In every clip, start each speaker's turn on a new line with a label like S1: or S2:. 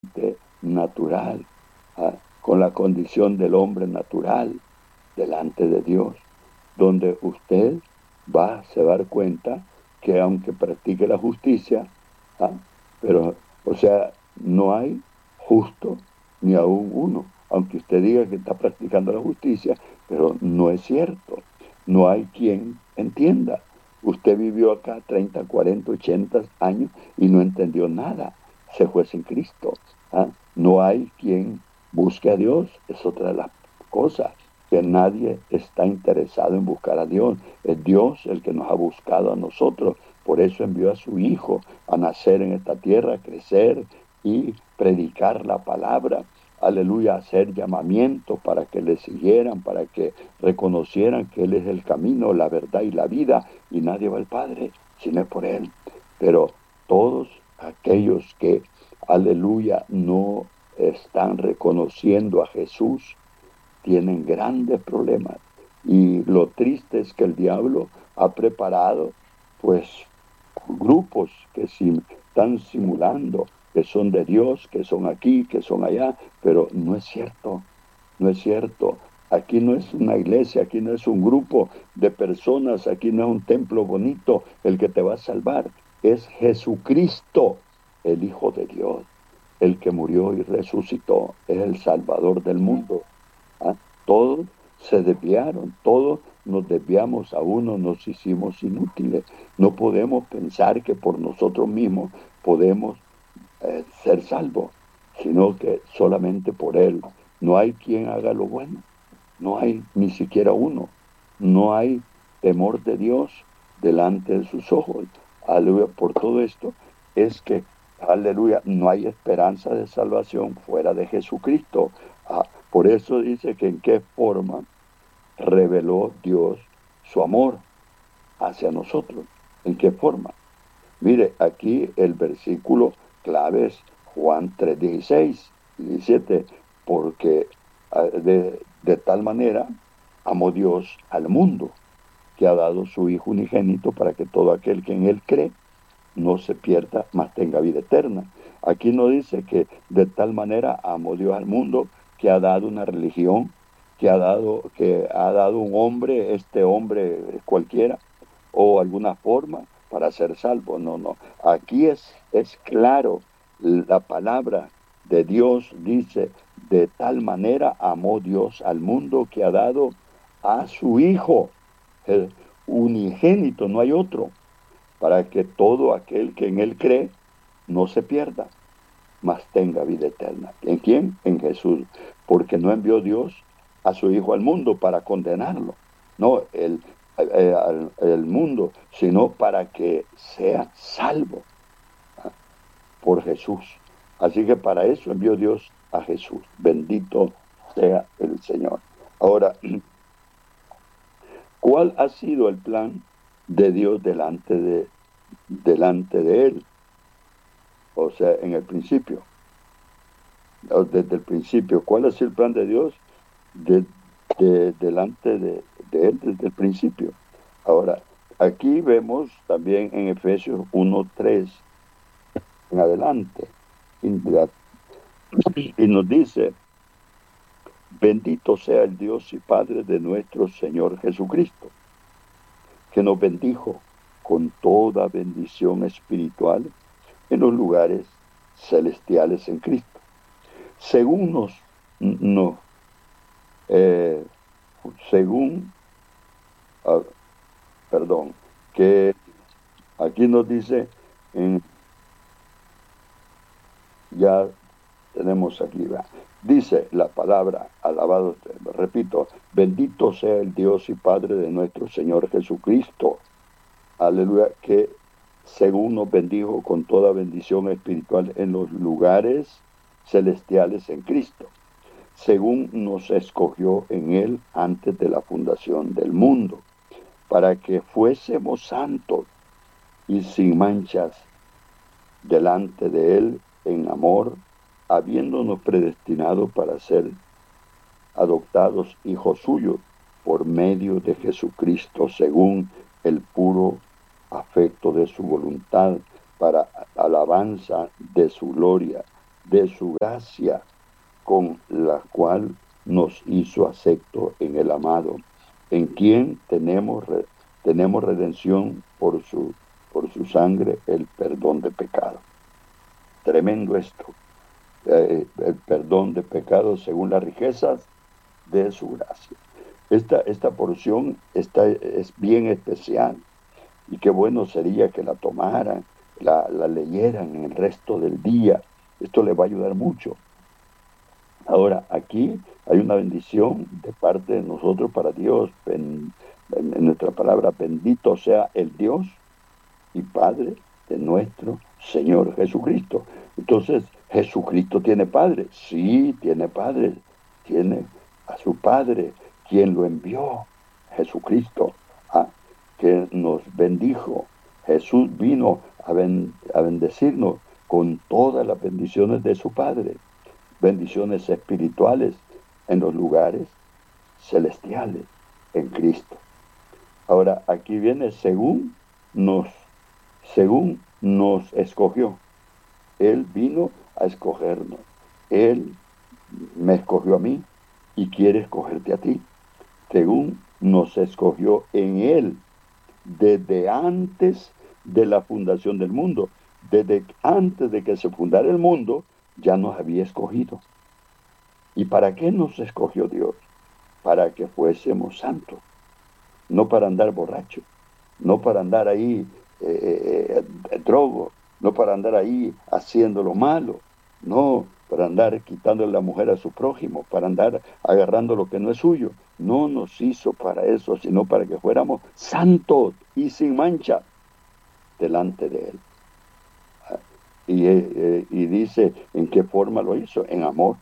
S1: natural, ¿ah? Con la condición del hombre natural delante de Dios, donde usted se va a dar cuenta que aunque practique la justicia, ¿ah? Pero, o sea, no hay justo ni aún uno, aunque usted diga que está practicando la justicia, pero no es cierto, no hay quien entienda. Usted vivió acá 30, 40, 80 años y no entendió nada, se fue sin Cristo, ¿ah? No hay quien busque a Dios, es otra de las cosas, que nadie está interesado en buscar a Dios. Es Dios el que nos ha buscado a nosotros. Por eso envió a su Hijo a nacer en esta tierra, a crecer y predicar la palabra. Aleluya, hacer llamamientos para que le siguieran, para que reconocieran que Él es el camino, la verdad y la vida, y nadie va al Padre si no es por Él. Pero todos aquellos que, aleluya, no están reconociendo a Jesús, tienen grandes problemas. Y lo triste es que el diablo ha preparado, pues, grupos que están simulando que son de Dios, que son aquí, que son allá, pero no es cierto, no es cierto. Aquí no es una iglesia, aquí no es un grupo de personas, aquí no es un templo bonito el que te va a salvar. Es Jesucristo, el Hijo de Dios, el que murió y resucitó, es el Salvador del mundo. ¿Ah? Todos se desviaron, todos nos desviamos, a uno nos hicimos inútiles. No podemos pensar que por nosotros mismos podemos ser salvos, sino que solamente por Él. No hay quien haga lo bueno, no hay ni siquiera uno, no hay temor de Dios delante de sus ojos. Aleluya, por todo esto es que, aleluya, no hay esperanza de salvación fuera de Jesucristo. Por eso dice que en qué forma reveló Dios su amor hacia nosotros. ¿En qué forma? Mire, aquí el versículo clave es Juan 3:16 y 17, porque de tal manera amó Dios al mundo, que ha dado su Hijo unigénito para que todo aquel que en Él cree no se pierda, mas tenga vida eterna. Aquí no dice que de tal manera amó Dios al mundo, que ha dado una religión, que ha dado un hombre, este hombre cualquiera, o alguna forma para ser salvo. No, no. Aquí es claro, la palabra de Dios dice, de tal manera amó Dios al mundo que ha dado a su Hijo, el unigénito, no hay otro, para que todo aquel que en Él cree no se pierda, mas tenga vida eterna. ¿En quién? En Jesús. Porque no envió Dios a su Hijo al mundo para condenarlo, no el mundo, sino para que sea salvo, ¿ah? Por Jesús. Así que para eso envió Dios a Jesús. Bendito sea el Señor. Ahora, ¿cuál ha sido el plan de Dios delante de él? O sea, en el principio, o desde el principio. ¿Cuál es el plan de Dios de, delante de él desde el principio? Ahora, aquí vemos también en Efesios 1:3 en adelante, y nos dice, bendito sea el Dios y Padre de nuestro Señor Jesucristo, que nos bendijo con toda bendición espiritual en los lugares celestiales en Cristo, según nos eh, según, ah, perdón, que aquí nos dice, en, ya tenemos aquí, ¿verdad? Dice la palabra, alabado, repito, bendito sea el Dios y Padre de nuestro Señor Jesucristo, aleluya, que según nos bendijo con toda bendición espiritual en los lugares celestiales en Cristo, según nos escogió en Él antes de la fundación del mundo, para que fuésemos santos y sin manchas delante de Él en amor, habiéndonos predestinado para ser adoptados hijos suyos por medio de Jesucristo, según el puro afecto de su voluntad, para alabanza de su gloria, de su gracia, con la cual nos hizo acepto en el amado, en quien tenemos redención por su sangre, el perdón de pecado. Tremendo esto. El perdón de pecados según las riquezas de su gracia. Esta porción es bien especial, y qué bueno sería que la tomaran, la leyeran en el resto del día. Esto les va a ayudar mucho. Ahora, aquí hay una bendición de parte de nosotros para Dios. En nuestra palabra, bendito sea el Dios y Padre de nuestro Señor Jesucristo. Entonces, ¿Jesucristo tiene padre? Sí, tiene padre. Tiene a su Padre, quien lo envió, Jesucristo, que nos bendijo. Jesús vino a bendecirnos con todas las bendiciones de su Padre, bendiciones espirituales en los lugares celestiales en Cristo. Ahora, aquí viene según nos escogió. Él vino a escogernos. Él me escogió a mí y quiere escogerte a ti. Según nos escogió en Él desde antes de la fundación del mundo. Desde antes de que se fundara el mundo, ya nos había escogido. ¿Y para qué nos escogió Dios? Para que fuésemos santos. No para andar borrachos, no para andar ahí drogo, no para andar ahí haciendo lo malo, no para andar quitando la mujer a su prójimo, para andar agarrando lo que no es suyo. No nos hizo para eso, sino para que fuéramos santos y sin mancha delante de Él. Y dice, ¿en qué forma lo hizo? En amor,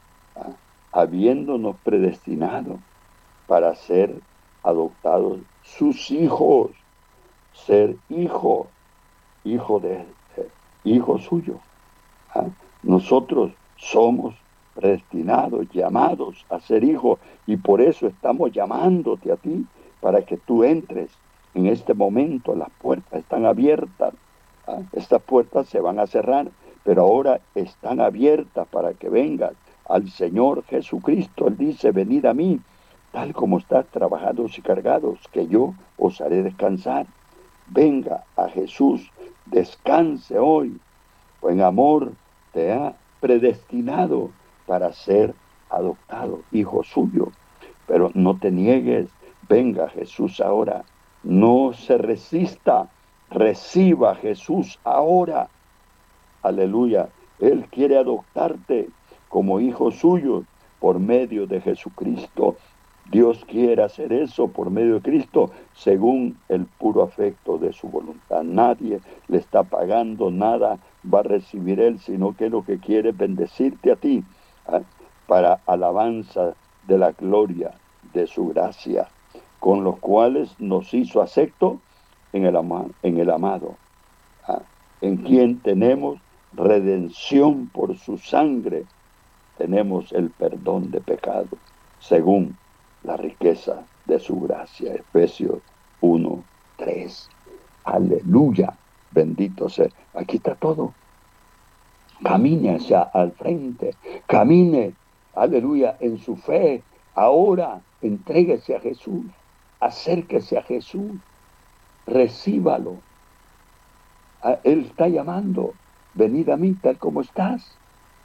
S1: habiéndonos predestinado para ser adoptados sus hijos, ser hijo de Él, hijo suyo. Nosotros somos predestinados, llamados a ser hijos, y por eso estamos llamándote a ti, para que tú entres en este momento. Las puertas están abiertas. Estas puertas se van a cerrar, pero ahora están abiertas para que vengas al Señor Jesucristo. Él dice, venid a mí, tal como estás trabajados y cargados, que yo os haré descansar. Venga a Jesús, descanse hoy, pues en amor te ha predestinado para ser adoptado, hijo suyo. Pero no te niegues, venga Jesús ahora, no se resista, reciba a Jesús ahora. Aleluya, Él quiere adoptarte como hijo suyo por medio de Jesucristo. Dios quiere hacer eso por medio de Cristo según el puro afecto de su voluntad. Nadie le está pagando nada, va a recibir Él, sino que lo que quiere es bendecirte a ti, para alabanza de la gloria de su gracia, con los cuales nos hizo acepto en el amado, en quien tenemos redención por su sangre, tenemos el perdón de pecado, según la riqueza de su gracia. Efesios 1:3. Aleluya, bendito sea. Aquí está todo. Camine hacia al frente, camine, aleluya, en su fe. Ahora entréguese a Jesús, acérquese a Jesús, recíbalo. Él está llamando, venid a mí tal como estás.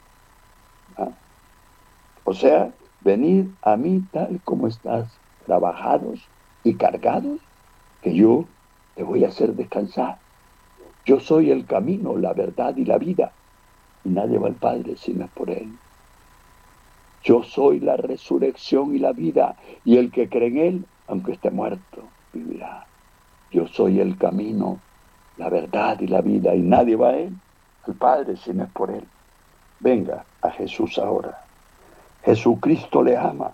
S1: O sea, venid a mí tal como estás, trabajados y cargados, que yo te voy a hacer descansar. Yo soy el camino, la verdad y la vida, y nadie va al Padre si no es por Él. Yo soy la resurrección y la vida, y el que cree en Él, aunque esté muerto, vivirá. Yo soy el camino, la verdad y la vida, y nadie va a Él, al Padre si no es por Él. Venga a Jesús ahora. Jesucristo le ama.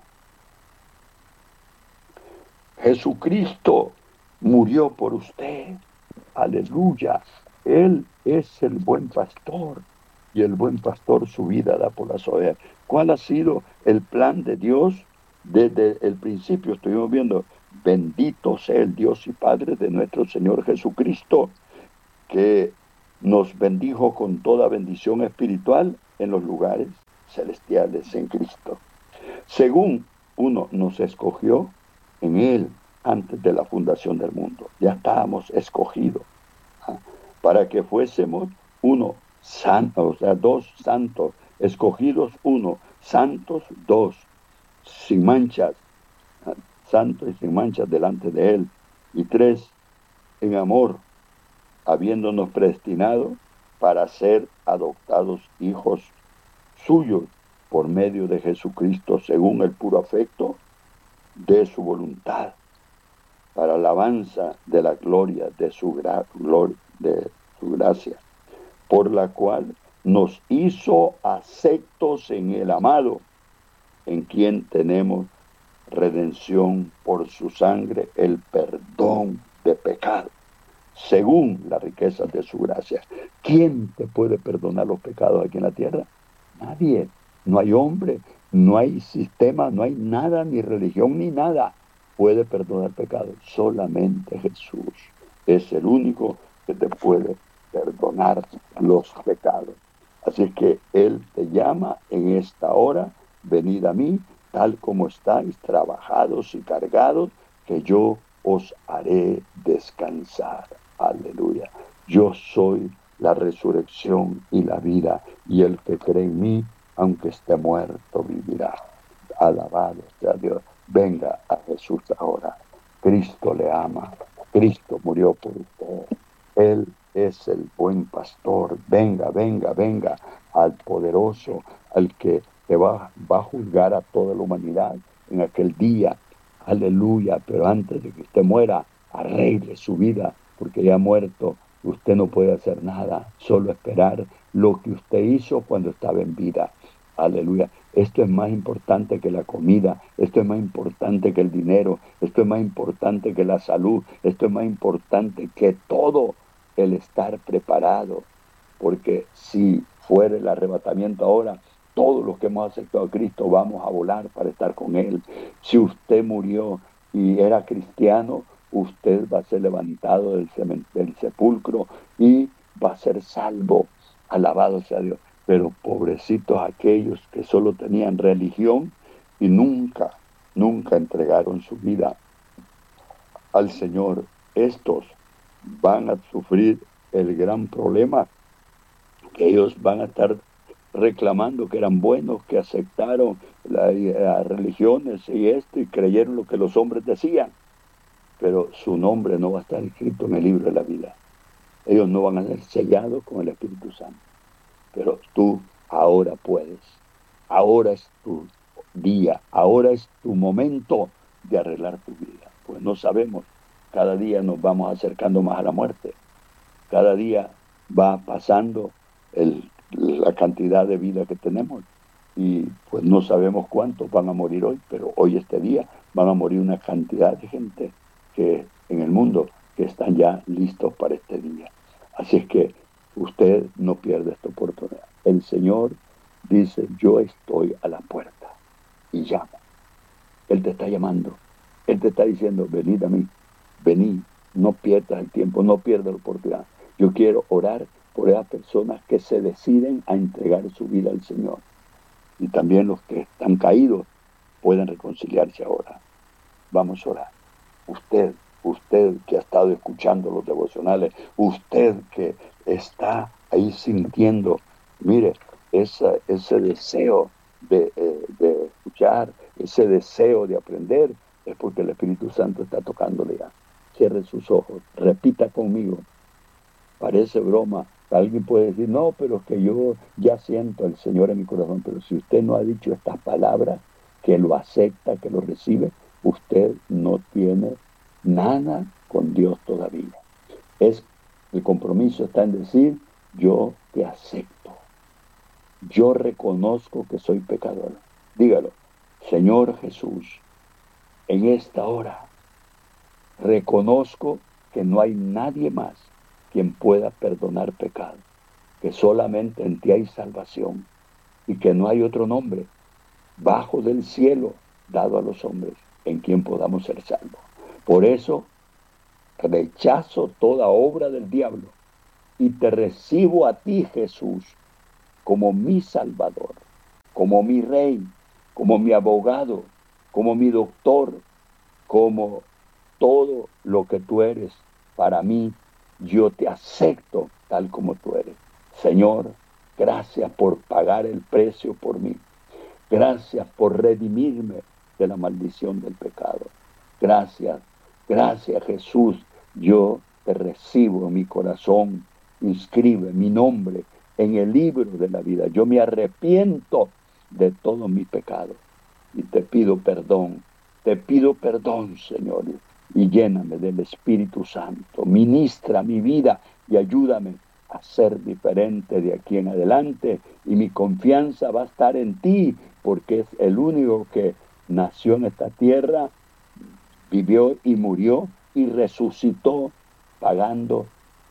S1: Jesucristo murió por usted. Aleluya. Él es el buen pastor, y el buen pastor su vida da por las ovejas. ¿Cuál ha sido el plan de Dios desde el principio? Estuvimos viendo, bendito sea el Dios y Padre de nuestro Señor Jesucristo, que nos bendijo con toda bendición espiritual en los lugares celestiales en Cristo. Según uno nos escogió en Él antes de la fundación del mundo. Ya estábamos escogidos, ¿ah? Para que fuésemos uno santo, o sea, dos santos, escogidos uno, santos dos, sin manchas, ¿ah? Santos y sin manchas delante de Él. Y tres, en amor, habiéndonos predestinado para ser adoptados hijos suyos por medio de Jesucristo, según el puro afecto de su voluntad, para alabanza de la gloria de de su gracia, por la cual nos hizo aceptos en el amado, en quien tenemos redención por su sangre, el perdón de pecado, según las riquezas de su gracia. ¿Quién te puede perdonar los pecados aquí en la tierra? Nadie. No hay hombre, no hay sistema, no hay nada, ni religión, ni nada puede perdonar pecados. Solamente Jesús es el único que te puede perdonar los pecados. Así es que Él te llama en esta hora: venid a mí, tal como estáis, trabajados y cargados, que yo os haré descansar. Aleluya. Yo soy la resurrección y la vida, y el que cree en mí, aunque esté muerto, vivirá. Alabado sea Dios. Venga a Jesús ahora. Cristo le ama. Cristo murió por usted. Él es el buen pastor. Venga, venga, venga al poderoso, al que te va a juzgar a toda la humanidad en aquel día. Aleluya. Pero antes de que usted muera, arregle su vida, porque ya muerto usted no puede hacer nada, solo esperar lo que usted hizo cuando estaba en vida. Aleluya. Esto es más importante que la comida, esto es más importante que el dinero, esto es más importante que la salud, esto es más importante que todo, el estar preparado. Porque si fuera el arrebatamiento ahora, todos los que hemos aceptado a Cristo vamos a volar para estar con Él. Si usted murió y era cristiano, usted va a ser levantado del sepulcro y va a ser salvo. Alabado sea Dios. Pero pobrecitos aquellos que solo tenían religión y nunca entregaron su vida al Señor. Estos van a sufrir el gran problema, que ellos van a estar reclamando que eran buenos, que aceptaron las religiones y creyeron lo que los hombres decían, pero su nombre no va a estar escrito en el libro de la vida. Ellos no van a ser sellados con el Espíritu Santo. Pero tú ahora puedes. Ahora es tu día. Ahora es tu momento de arreglar tu vida. Pues no sabemos. Cada día nos vamos acercando más a la muerte. Cada día va pasando la cantidad de vida que tenemos. Y pues no sabemos cuántos van a morir hoy, pero hoy, este día, van a morir una cantidad de gente que en el mundo que están ya listos para este día. Así es que usted no pierde esta oportunidad. El Señor dice: yo estoy a la puerta y llamo. Él te está llamando. Él te está diciendo: venid a mí, venid, no pierdas el tiempo, no pierdas la oportunidad. Yo quiero orar por esas personas que se deciden a entregar su vida al Señor. Y también los que están caídos pueden reconciliarse ahora. Vamos a orar. Usted que ha estado escuchando los devocionales, usted que está ahí sintiendo, mire, ese deseo de escuchar, ese deseo de aprender, es porque el Espíritu Santo está tocándole ya. Cierre sus ojos, repita conmigo. Parece broma. Alguien puede decir: no, pero es que yo ya siento al Señor en mi corazón. Pero si usted no ha dicho estas palabras, que lo acepta, que lo recibe, usted no tiene nada con Dios todavía. El compromiso está en decir: yo te acepto. Yo reconozco que soy pecador. Dígalo: Señor Jesús, en esta hora reconozco que no hay nadie más quien pueda perdonar pecado, que solamente en ti hay salvación y que no hay otro nombre bajo del cielo dado a los hombres en quien podamos ser salvos. Por eso rechazo toda obra del diablo y te recibo a ti, Jesús, como mi Salvador, como mi Rey, como mi abogado, como mi doctor, como todo lo que tú eres para mí. Yo te acepto tal como tú eres. Señor, gracias por pagar el precio por mí. Gracias por redimirme de la maldición del pecado. Gracias, gracias Jesús. Yo te recibo en mi corazón. Inscribe mi nombre en el libro de la vida. Yo me arrepiento de todos mis pecados y te pido perdón. Te pido perdón, Señor, y lléname del Espíritu Santo. Ministra mi vida y ayúdame a ser diferente de aquí en adelante, y mi confianza va a estar en ti, porque es el único que nació en esta tierra, vivió y murió y resucitó pagando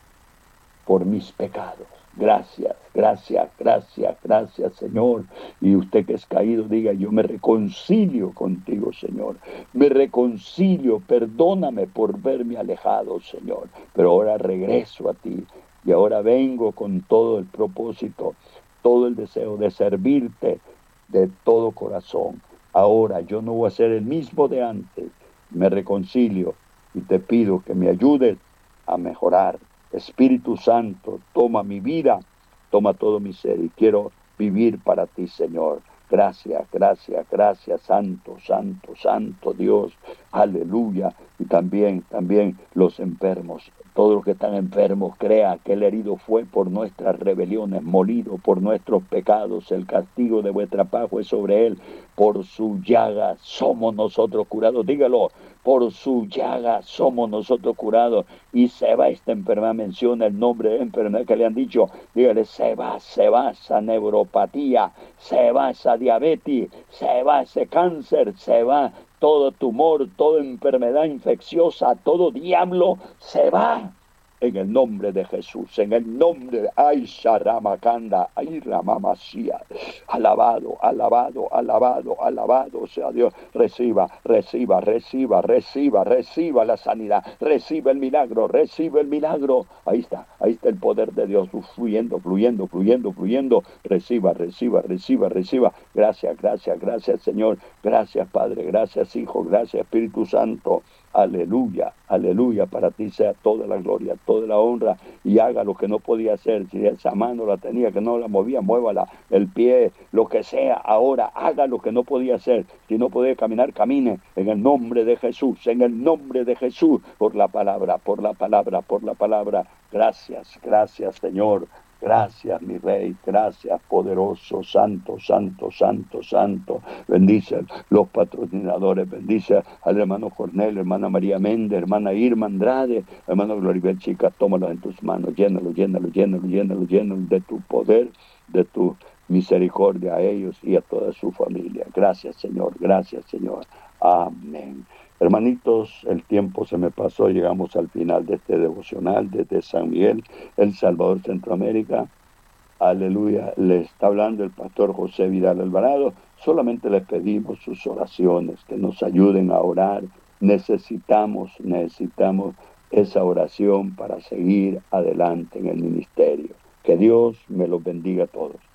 S1: por mis pecados. Gracias, gracias, gracias, gracias, Señor. Y usted que es caído, diga: yo me reconcilio contigo, Señor. Me reconcilio, perdóname por verme alejado, Señor. Pero ahora regreso a ti. Y ahora vengo con todo el propósito, todo el deseo de servirte de todo corazón. Ahora yo no voy a ser el mismo de antes. Me reconcilio y te pido que me ayudes a mejorar. Espíritu Santo, toma mi vida, toma todo mi ser, y quiero vivir para ti, Señor. Gracias, gracias, gracias, santo, santo, santo Dios. Aleluya. Y también los enfermos. Todos los que están enfermos, crea que el herido fue por nuestras rebeliones, molido por nuestros pecados. El castigo de vuestra paz fue sobre él. Por su llaga somos nosotros curados. Dígalo: por su llaga somos nosotros curados. Y se va esta enfermedad. Menciona el nombre de la enfermedad que le han dicho. Dígale: se va esa neuropatía, se va esa diabetes, se va ese cáncer, se va todo tumor, toda enfermedad infecciosa, todo diablo, se va en el nombre de Jesús, en el nombre de Aisha Ramakanda, Ay Ramamashia. Alabado, alabado, alabado, alabado sea Dios. Reciba, reciba, reciba, reciba, reciba la sanidad, reciba el milagro, reciba el milagro. Ahí está el poder de Dios fluyendo, fluyendo, fluyendo, fluyendo. Reciba, reciba, reciba, reciba. Gracias, gracias, gracias, Señor. Gracias, Padre, gracias, Hijo, gracias, Espíritu Santo. Aleluya, aleluya. Para ti sea toda la gloria, toda la honra, y haga lo que no podía hacer. Si esa mano la tenía, que no la movía, muévala. El pie, lo que sea, ahora haga lo que no podía hacer. Si no podía caminar, camine en el nombre de Jesús, en el nombre de Jesús, por la palabra, por la palabra, por la palabra. Gracias, gracias, Señor. Gracias, mi Rey, gracias, poderoso, santo, santo, santo, santo. Bendice los patrocinadores, bendice al hermano Cornelio, hermana María Méndez, hermana Irma Andrade, hermano Gloribel Chica. Tómalo en tus manos, llénalo, llénalo, llénalo, llénalo, llénalo de tu poder, de tu misericordia a ellos y a toda su familia. Gracias, Señor, gracias, Señor. Amén. Hermanitos, el tiempo se me pasó, llegamos al final de este devocional desde San Miguel, El Salvador, Centroamérica. Aleluya. Le está hablando el pastor José Vidal Alvarado. Solamente les pedimos sus oraciones, que nos ayuden a orar. Necesitamos esa oración para seguir adelante en el ministerio. Que Dios me los bendiga a todos.